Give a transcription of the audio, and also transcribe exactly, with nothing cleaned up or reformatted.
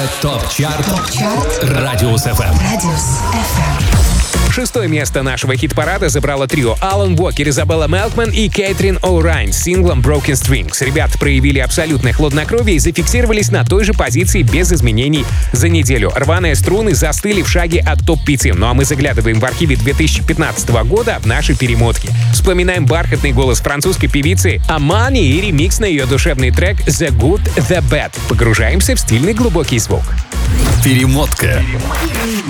ТОП-чарт Радиус эф эм. Шестое место нашего хит-парада забрало трио Алан Уокер, Изабелла Мелкман и Кейтрин О'Райн с синглом Broken Strings. Ребята проявили абсолютное хладнокровие и зафиксировались на той же позиции без изменений за неделю. Рваные струны застыли в шаге от топ пять. Ну а мы заглядываем в архиве две тысячи пятнадцатого года в наши перемотки. Вспоминаем бархатный голос французской певицы Амани и ремикс на ее душевный трек The Good, The Bad. Погружаемся в стильный глубокий звук. Перемотка.